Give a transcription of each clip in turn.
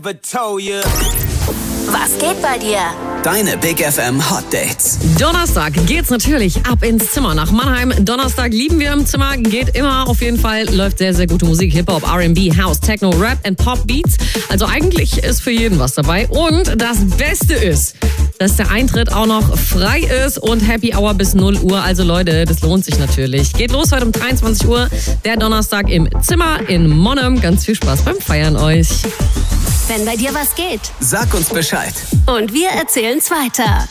Was geht bei dir? Deine Big FM Hot Dates. Donnerstag geht's natürlich ab ins Zimmer nach Mannheim. Donnerstag lieben wir im Zimmer, geht immer auf jeden Fall, läuft sehr, sehr gute Musik. Hip-Hop, R&B, House, Techno, Rap und Pop-Beats. Also eigentlich ist für jeden was dabei. Und das Beste ist, dass der Eintritt auch noch frei ist und Happy Hour bis 0 Uhr. Also Leute, das lohnt sich natürlich. Geht los heute um 23 Uhr, der Donnerstag im Zimmer in Monheim. Ganz viel Spaß beim Feiern euch. Wenn bei dir was geht, Sag uns Bescheid. und wir erzählen's weiter.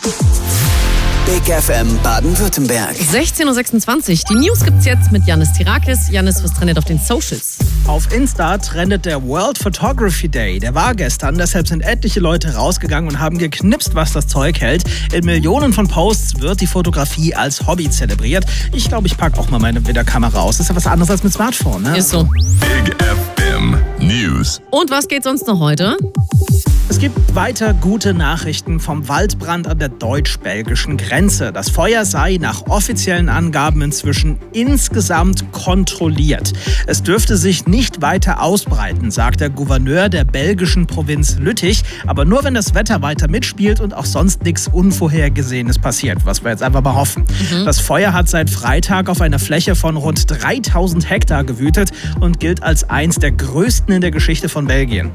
Big FM Baden-Württemberg. 16.26 Uhr. Die News gibt's jetzt mit Yannis Tirakis. Yannis, was trendet auf den Socials? Auf Insta trendet der World Photography Day. Der war gestern, deshalb sind etliche Leute rausgegangen und haben geknipst, was das Zeug hält. In Millionen von Posts wird die Fotografie als Hobby zelebriert. Ich glaube, ich packe auch mal meine Kamera aus. Das ist ja was anderes als mit Smartphone, ne? Ist so. Big FM News. Und was geht sonst noch heute? Es gibt weiter gute Nachrichten vom Waldbrand an der deutsch-belgischen Grenze. Das Feuer sei nach offiziellen Angaben inzwischen insgesamt kontrolliert. Es dürfte sich nicht weiter ausbreiten, sagt der Gouverneur der belgischen Provinz Lüttich. Aber nur, wenn das Wetter weiter mitspielt und auch sonst nichts Unvorhergesehenes passiert, was wir jetzt einfach mal hoffen. Das Feuer hat seit Freitag auf einer Fläche von rund 3000 Hektar gewütet und gilt als eins der größten in der Geschichte von Belgien.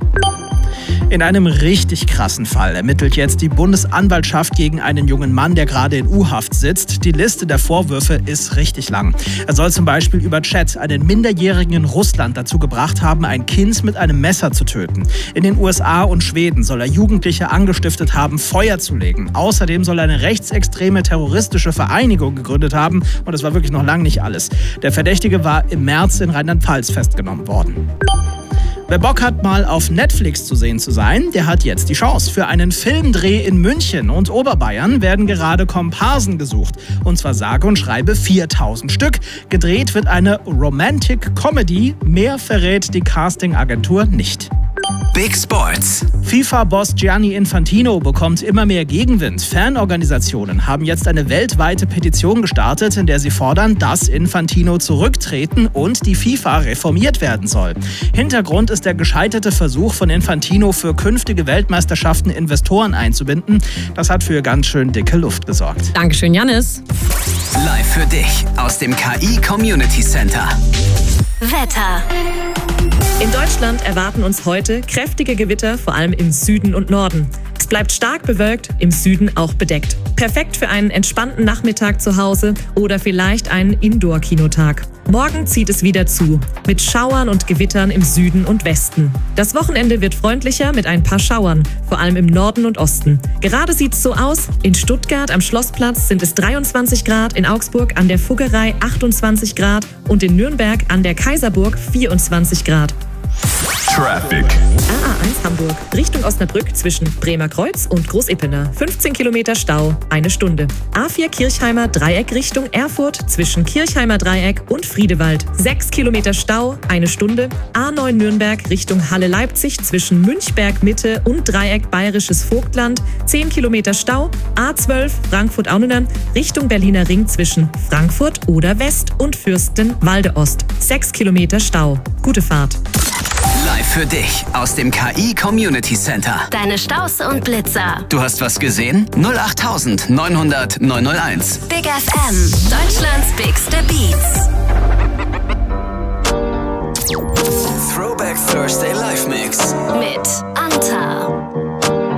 In einem richtig krassen Fall ermittelt jetzt die Bundesanwaltschaft gegen einen jungen Mann, der gerade in U-Haft sitzt. Die Liste der Vorwürfe ist richtig lang. Er soll zum Beispiel über Chat einen Minderjährigen in Russland dazu gebracht haben, ein Kind mit einem Messer zu töten. In den USA und Schweden soll er Jugendliche angestiftet haben, Feuer zu legen. Außerdem soll er eine rechtsextreme terroristische Vereinigung gegründet haben. Und das war wirklich noch lange nicht alles. Der Verdächtige war im März in Rheinland-Pfalz festgenommen worden. Wer Bock hat, mal auf Netflix zu sehen zu sein, der hat jetzt die Chance. Für einen Filmdreh in München und Oberbayern werden gerade Komparsen gesucht. Und zwar sage und schreibe 4000 Stück. Gedreht wird eine Romantic Comedy. Mehr verrät die Castingagentur nicht. Big Sports. FIFA-Boss Gianni Infantino bekommt immer mehr Gegenwind. Fanorganisationen haben jetzt eine weltweite Petition gestartet, in der sie fordern, dass Infantino zurücktreten und die FIFA reformiert werden soll. Hintergrund ist der gescheiterte Versuch von Infantino, für künftige Weltmeisterschaften Investoren einzubinden. Das hat für ganz schön dicke Luft gesorgt. Dankeschön, Yannis. Live für dich aus dem KI Community Center. Wetter. In Deutschland erwarten uns heute kräftige Gewitter, vor allem im Süden und Norden. Es bleibt stark bewölkt, im Süden auch bedeckt. Perfekt für einen entspannten Nachmittag zu Hause oder vielleicht einen Indoor-Kinotag. Morgen zieht es wieder zu, mit Schauern und Gewittern im Süden und Westen. Das Wochenende wird freundlicher mit ein paar Schauern, vor allem im Norden und Osten. Gerade sieht es so aus, in Stuttgart am Schlossplatz sind es 23 Grad, in Augsburg an der Fuggerei 28 Grad und in Nürnberg an der Kaiserburg 24 Grad. Traffic. A1 Hamburg, Richtung Osnabrück zwischen Bremer Kreuz und Großippener. 15 Kilometer Stau, 1 Stunde. A4 Kirchheimer Dreieck Richtung Erfurt zwischen Kirchheimer Dreieck und Friedewald. 6 Kilometer Stau, 1 Stunde. A9 Nürnberg Richtung Halle Leipzig zwischen Münchberg Mitte und Dreieck Bayerisches Vogtland. 10 Kilometer Stau. A12 Frankfurt-Aunenern Richtung Berliner Ring zwischen Frankfurt oder West und Fürstenwalde Ost. 6 Kilometer Stau. Gute Fahrt. Live für dich aus dem KI Community Center. Deine Staus und Blitzer. Du hast was gesehen? 08900 901. Big FM. Deutschlands bigste Beats. Throwback Thursday Live Mix. Mit Anta.